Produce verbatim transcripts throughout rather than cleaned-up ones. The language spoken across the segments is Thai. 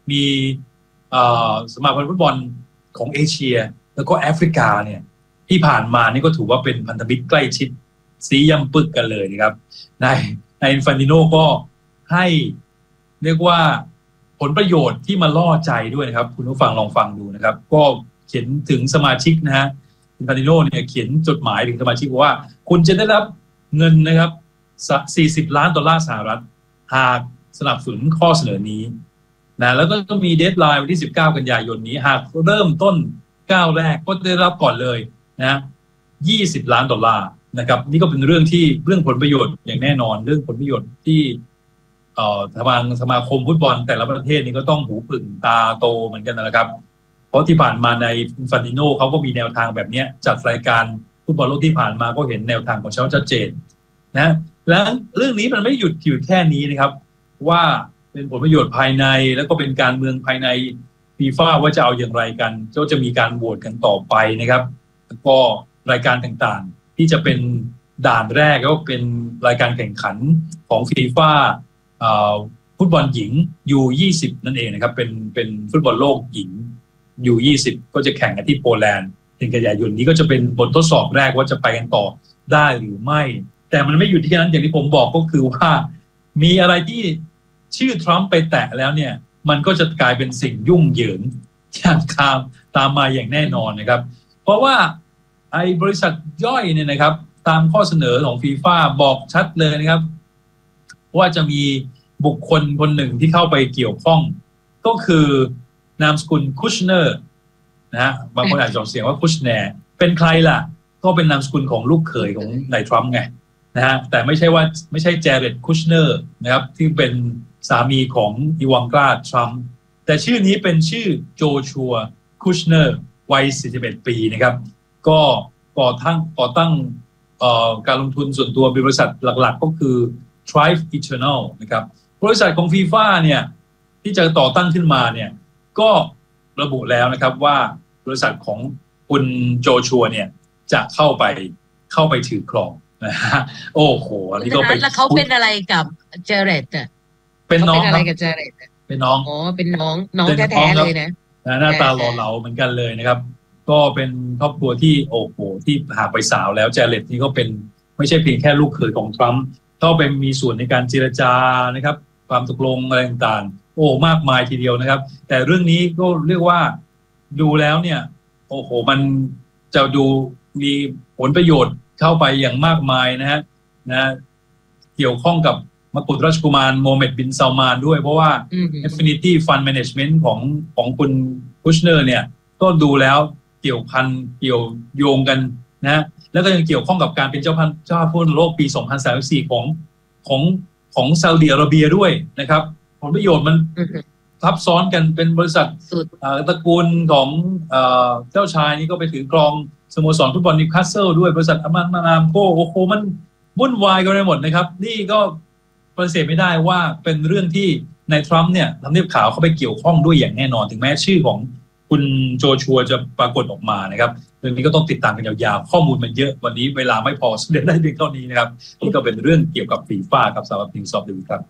มีสมาคมฟุตบอลของเอเชียแล้วก็แอฟริกาเนี่ยที่ผ่านมานี่ก็ถือว่าเป็นพันธมิตรใกล้ชิดซีย่ำปึกกันเลยนะครับนายนายอินฟานติโนก็ให้เรียกว่าผลประโยชน์ที่มาล่อใจด้วยนะครับคุณผู้ฟังลองฟังดูนะครับก็เขียนถึงสมาชิกนะฮะอินฟานติโนเนี่ยเขียนจดหมายถึงสมาชิกว่าคุณจะได้รับเงินนะครับสี่สิบล้านดอลลาร์สหรัฐหากสนับสนุนข้อเสนอนี้นะแล้วก็มีเดดไลน์วันที่สิบเก้ากันยายนนี้หากเริ่มต้นก้าวแรกก็ได้รับก่อนเลยนะยี่สิบล้านดอลลาร์นะครับนี่ก็เป็นเรื่องที่เรื่องผลประโยชน์อย่างแน่นอนเรื่องผลประโยชน์ที่เอ่อทางสมาคมฟุตบอลแต่ละประเทศนี่ก็ต้องหูผึ่งตาโตเหมือนกันนะครับเพราะที่ผ่านมาในอินฟานติโนเขาก็มีแนวทางแบบนี้จัดรายการฟุตบอลโลกที่ผ่านมาก็เห็นแนวทางของเขาชัดเจนนะและเรื่องนี้มันไม่หยุดอยู่แค่นี้นะครับว่าเป็นผลประโยชน์ภายในแล้วก็เป็นการเมืองภายในฟีฟ่าว่าจะเอาอย่างไรกันก็จะมีการโหวตกันต่อไปนะครับแล้วก็รายการต่างๆที่จะเป็นด่านแรกก็เป็นรายการแข่งขันของฟีฟ่าฟุตบอลหญิง ยู ยี่สิบ นั่นเองนะครับเป็นเป็นฟุตบอลโลกหญิง ยู ยี่สิบ ก็จะแข่งกันที่โปแลนด์เดือนกันยายนนี้ก็จะเป็นบททดสอบแรกว่าจะไปกันต่อได้หรือไม่แต่มันไม่อยู่ที่นั้นอย่างที่ผมบอกก็คือว่ามีอะไรที่ชื่อทรัมป์ไปแตะแล้วเนี่ยมันก็จะกลายเป็นสิ่งยุ่งเหยิงอย่างตามตามมาอย่างแน่นอนนะครับเพราะว่าไอ้บริษัทย่อยเนี่ยนะครับตามข้อเสนอของฟีฟ่าบอกชัดเลยนะครับว่าจะมีบุคคลคนหนึ่งที่เข้าไปเกี่ยวข้องก็คือนามสกุลคุชเนอร์นะฮะบางคนอาจจะออกเสียงว่าคุชแนร์เป็นใครล่ะก็เป็นนามสกุลของลูกเขยของนายทรัมป์ไงนะฮะแต่ไม่ใช่ว่าไม่ใช่เจเร็ดคุชเนอร์นะครับที่เป็นสามีของอีวานกาทรัมป์แต่ชื่อนี้เป็นชื่อโจชัวคุชเนอร์วัยสี่สิบเอ็ดปีนะครับก็ก่อตั้งก่อตั้งการลงทุนส่วนตัวบริษัทหลักๆก็คือ Thrive Eternal นะครับบริษัทของฟีฟ่าเนี่ยที่จะต่อตั้งขึ้นมาเนี่ยก็ระบุแล้วนะครับว่าบริษัทของคุณโจชัวเนี่ยจะเข้าไปเข้าไปถือครองนะฮะโอ้โหอันนี้ก็เป็นแล้วเขาเป็นอะไรกับเจเร็ดอ่ะเป็นน้องอะไรกับเจเร็ดเป็นน้องอ๋อเป็นน้องน้องแท้ๆเลยนะหน้าตาหล่อเหลาเหมือนกันเลยนะครับก็เป็นครอบครัวที่โอ้โหที่หาไปสาวแล้วเจเร็ดนี่ก็เป็นไม่ใช่เพียงแค่ลูกเขยของทรัมป์เข้าไปมีส่วนในการเจรจานะครับความตกลงอะไรต่างๆโอ้มากมายทีเดียวนะครับแต่เรื่องนี้ก็เรียกว่าดูแล้วเนี่ยโอ้โหมันจะดูมีผลประโยชน์เข้าไปอย่างมากมายนะฮะนะเกี่ยวข้องกับมกุฎราชกุมารโมฮัมเหม็ดบินซาลมานด้วยเพราะว่า Affinity Fund Management ของของคุณคุชเนอร์เนี่ยก็ดูแล้วเกี่ยวพันเกี่ยวโยงกันนะแล้วก็ยังเกี่ยวข้องกับการเป็นเจ้าพันเจ้าฟุตบอลโลกปีสองพันสามสิบสี่ของของของซาอุดิอาระเบียด้วยนะครับผลประโยชน์มันทับซ้อนกันเป็นบริษัทตระกูลของเจ้าชายนี่ก็ไปถือครองสโมสรฟุตบอลนิวคาสเซิลด้วยบริษัทอามันมานามโคโอ้โหมันวุ่นวายกันไปหมดนะครับนี่ก็ปฏิเสธไม่ได้ว่าเป็นเรื่องที่นายทรัมป์เนี่ยทำเนียบขาวเข้าไปเกี่ยวข้องด้วยอย่างแน่นอนถึงแม้ชื่อของคุณโจชัวจะปรากฏออกมานะครับเรื่องนี้ก็ต้องติดตามกันยาวๆข้อมูลมันเยอะวันนี้เวลาไม่พอเรียนได้เพียงเท่านี้นะครับนี่ก็เป็นเรื่องเกี่ยวกับฟีฟ่าครับสำหรับทีมสอบดูครับ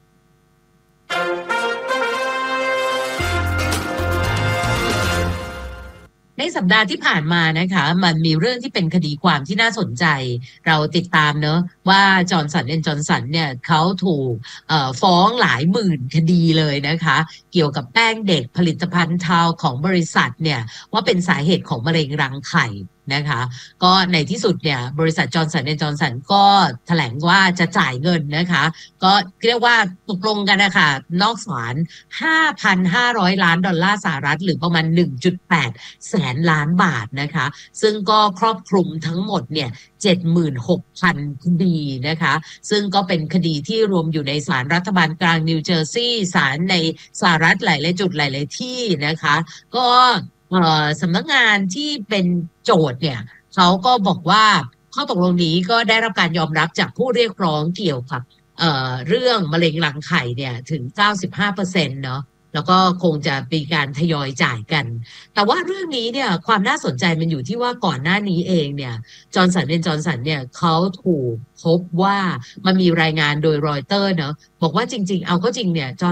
ในสัปดาห์ที่ผ่านมานะคะมันมีเรื่องที่เป็นคดีความที่น่าสนใจเราติดตามเนอะว่าจอห์นสันแอนด์จอห์นสันเนี่ยเขาถูกฟ้องหลายหมื่นคดีเลยนะคะเกี่ยวกับแป้งเด็กผลิตภัณฑ์ทาวของบริษัทเนี่ยว่าเป็นสาเหตุของมะเร็งรังไข่นะคะก็ในที่สุดเนี่ยบริษัทจอห์นสันแอนด์จอห์นสันก็แถลงว่าจะจ่ายเงินนะคะก็เรียกว่าตกลงกันนะคะนอกศาล ห้าพันห้าร้อย ล้านดอลลาร์สหรัฐหรือประมาณ หนึ่งจุดแปด แสนล้านบาทนะคะซึ่งก็ครอบคลุมทั้งหมดเนี่ย เจ็ดหมื่นหกพัน คดีนะคะซึ่งก็เป็นคดีที่รวมอยู่ในศาลรัฐบาลกลางนิวเจอร์ซีย์ศาลในสหรัฐหลายๆจุดหลายๆที่นะคะก็สำนักงานที่เป็นโจทย์เนี่ยเขาก็บอกว่าข้อตกลงนี้ก็ได้รับการยอมรับจากผู้เรียกร้องเกี่ยวกับเอ่อเรื่องมะเร็งรังไข่เนี่ยถึง เก้าสิบห้าเปอร์เซ็นต์ เนาะแล้วก็คงจะมีการทยอยจ่ายกันแต่ว่าเรื่องนี้เนี่ยความน่าสนใจมันอยู่ที่ว่าก่อนหน้านี้เองเนี่ยจอห์นสันแอนด์จอห์นสันเนี่ยเขาถูกพบว่ามันมีรายงานโดยรอยเตอร์เนาะบอกว่าจริงๆเอาก็จริงเนี่ยจอห์น